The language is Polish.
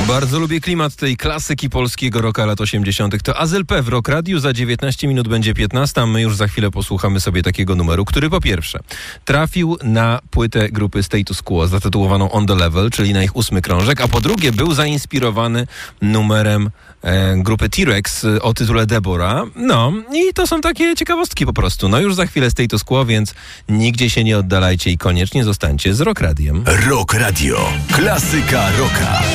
Bardzo lubię klimat tej klasyki polskiego rocka lat 80. To Azyl P w Rock Radiu. Za 19 minut będzie 15, a my już za chwilę posłuchamy sobie takiego numeru, który po pierwsze trafił na płytę grupy Status Quo zatytułowaną On The Level, czyli na ich 8. krążek, a po drugie był zainspirowany numerem grupy T-Rex o tytule Deborah. No i to są takie ciekawostki po prostu. No już za chwilę Status Quo, więc nigdzie się nie oddalajcie i koniecznie zostańcie z Rock Radiem. Rock Radio. Klasyka rocka.